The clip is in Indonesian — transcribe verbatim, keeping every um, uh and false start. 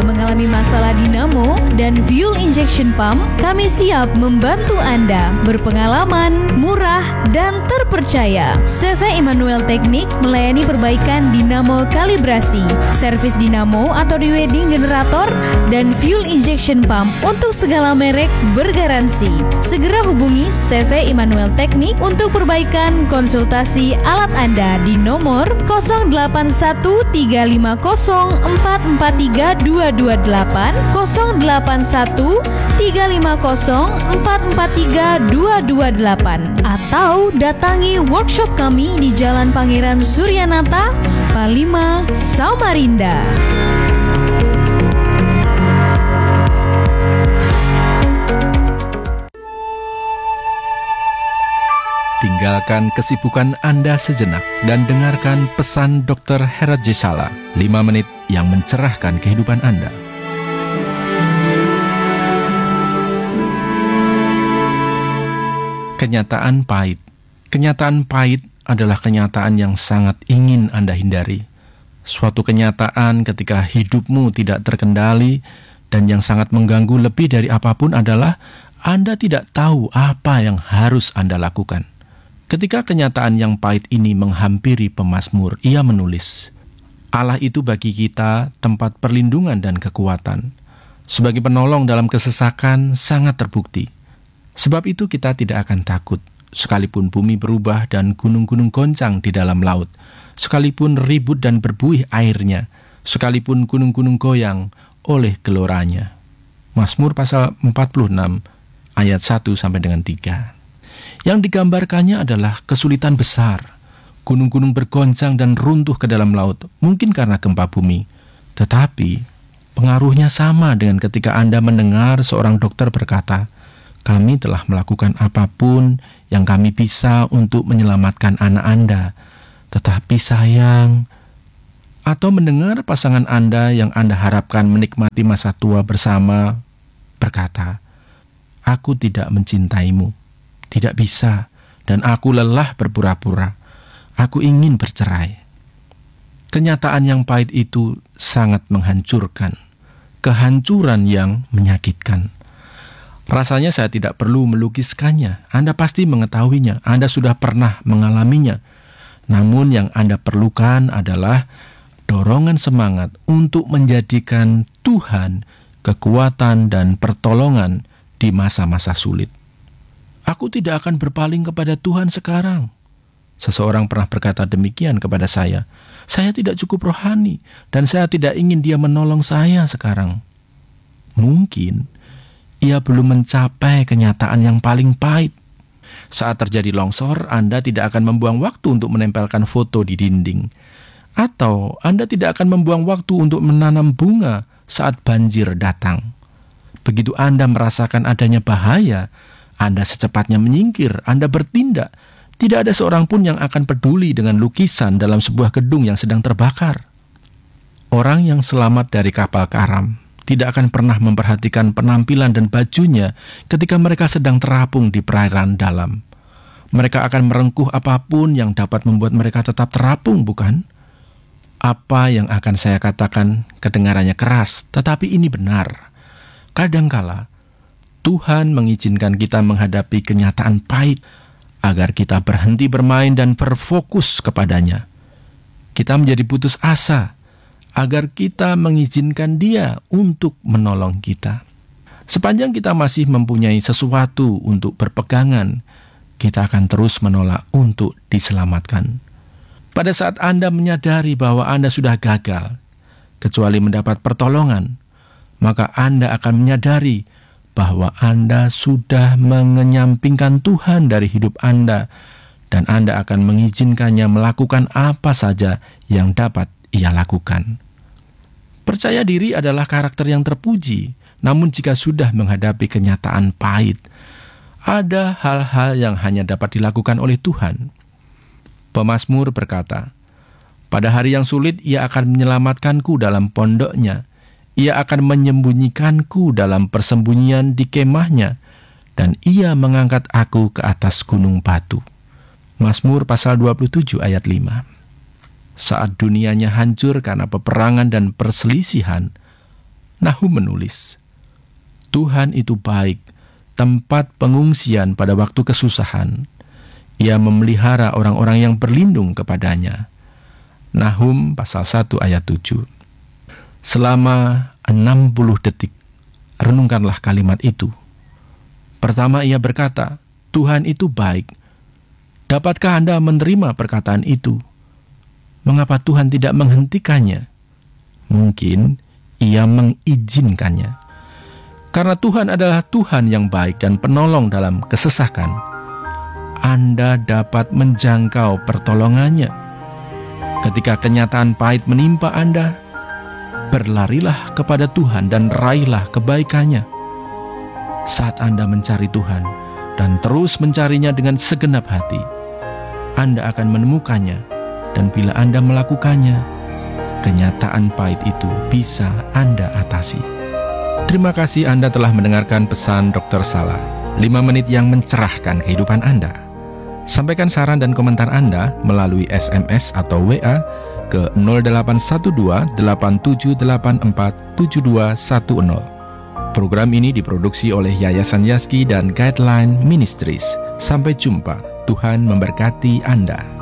mengalami masalah dinamo dan fuel injection pump, kami siap membantu Anda. Berpengalaman, murah, dan terpercaya. C V Immanuel Teknik melayani perbaikan dinamo kalibrasi, servis dinamo atau de-wedding generator, dan fuel injection pump untuk segala merek bergaransi. Segera hubungi C V Immanuel Teknik untuk perbaikan konsultasi alat Anda di nomor nol delapan satu tiga lima nol empat empat tiga dua dua delapan, nol delapan satu tiga lima nol empat empat tiga dua dua delapan, atau datangi workshop kami di Jalan Pangeran Suryanata, Palima, Samarinda. Tinggalkan kesibukan Anda sejenak dan dengarkan pesan dokter Herat Jesala, lima menit yang mencerahkan kehidupan Anda. Kenyataan pahit. Kenyataan pahit adalah kenyataan yang sangat ingin Anda hindari. Suatu kenyataan ketika hidupmu tidak terkendali dan yang sangat mengganggu lebih dari apapun adalah Anda tidak tahu apa yang harus Anda lakukan. Ketika kenyataan yang pahit ini menghampiri pemazmur, ia menulis, Allah itu bagi kita tempat perlindungan dan kekuatan. Sebagai penolong dalam kesesakan sangat terbukti. Sebab itu kita tidak akan takut, sekalipun bumi berubah dan gunung-gunung goncang di dalam laut, sekalipun ribut dan berbuih airnya, sekalipun gunung-gunung goyang oleh geloranya. Mazmur pasal empat puluh enam ayat satu sampai dengan tiga. Yang digambarkannya adalah kesulitan besar. Gunung-gunung bergoncang dan runtuh ke dalam laut, mungkin karena gempa bumi. Tetapi, pengaruhnya sama dengan ketika Anda mendengar seorang dokter berkata, kami telah melakukan apapun yang kami bisa untuk menyelamatkan anak Anda. Tetapi sayang, atau mendengar pasangan Anda yang Anda harapkan menikmati masa tua bersama berkata, aku tidak mencintaimu. Tidak bisa, dan aku lelah berpura-pura. Aku ingin bercerai. Kenyataan yang pahit itu sangat menghancurkan. Kehancuran yang menyakitkan. Rasanya saya tidak perlu melukiskannya. Anda pasti mengetahuinya. Anda sudah pernah mengalaminya. Namun yang Anda perlukan adalah dorongan semangat untuk menjadikan Tuhan kekuatan dan pertolongan di masa-masa sulit. Aku tidak akan berpaling kepada Tuhan sekarang. Seseorang pernah berkata demikian kepada saya. Saya tidak cukup rohani dan saya tidak ingin dia menolong saya sekarang. Mungkin ia belum mencapai kenyataan yang paling pahit. Saat terjadi longsor, Anda tidak akan membuang waktu untuk menempelkan foto di dinding. Atau Anda tidak akan membuang waktu untuk menanam bunga saat banjir datang. Begitu Anda merasakan adanya bahaya, Anda secepatnya menyingkir, Anda bertindak. Tidak ada seorang pun yang akan peduli dengan lukisan dalam sebuah gedung yang sedang terbakar. Orang yang selamat dari kapal karam tidak akan pernah memperhatikan penampilan dan bajunya ketika mereka sedang terapung di perairan dalam. Mereka akan merengkuh apapun yang dapat membuat mereka tetap terapung, bukan? Apa yang akan saya katakan kedengarannya keras, tetapi ini benar. Kadangkala Tuhan mengizinkan kita menghadapi kenyataan pahit agar kita berhenti bermain dan berfokus kepadanya. Kita menjadi putus asa agar kita mengizinkan Dia untuk menolong kita. Sepanjang kita masih mempunyai sesuatu untuk berpegangan, kita akan terus menolak untuk diselamatkan. Pada saat Anda menyadari bahwa Anda sudah gagal, kecuali mendapat pertolongan, maka Anda akan menyadari bahwa Anda sudah mengenyampingkan Tuhan dari hidup Anda, dan Anda akan mengizinkannya melakukan apa saja yang dapat Ia lakukan. Percaya diri adalah karakter yang terpuji, namun jika sudah menghadapi kenyataan pahit, ada hal-hal yang hanya dapat dilakukan oleh Tuhan. Pemazmur berkata, pada hari yang sulit Ia akan menyelamatkanku dalam pondoknya. Ia akan menyembunyikanku dalam persembunyian di kemahnya, dan Ia mengangkat aku ke atas gunung batu. Mazmur pasal dua puluh tujuh ayat lima. Saat dunianya hancur karena peperangan dan perselisihan, Nahum menulis, Tuhan itu baik, tempat pengungsian pada waktu kesusahan. Ia memelihara orang-orang yang berlindung kepadanya. Nahum pasal satu ayat tujuh. Selama enam puluh detik, renungkanlah kalimat itu. Pertama ia berkata, Tuhan itu baik. Dapatkah Anda menerima perkataan itu? Mengapa Tuhan tidak menghentikannya? Mungkin ia mengizinkannya. Karena Tuhan adalah Tuhan yang baik dan penolong dalam kesesakan. Anda dapat menjangkau pertolongannya. Ketika kenyataan pahit menimpa Anda, berlarilah kepada Tuhan dan raihlah kebaikannya. Saat Anda mencari Tuhan dan terus mencarinya dengan segenap hati, Anda akan menemukannya, dan bila Anda melakukannya, kenyataan pahit itu bisa Anda atasi. Terima kasih Anda telah mendengarkan pesan dokter Salah, lima menit yang mencerahkan kehidupan Anda. Sampaikan saran dan komentar Anda melalui S M S atau W A ke nol delapan satu dua delapan tujuh delapan empat tujuh dua satu nol. Program ini diproduksi oleh Yayasan Yazki dan Guideline Ministries. Sampai jumpa, Tuhan memberkati Anda.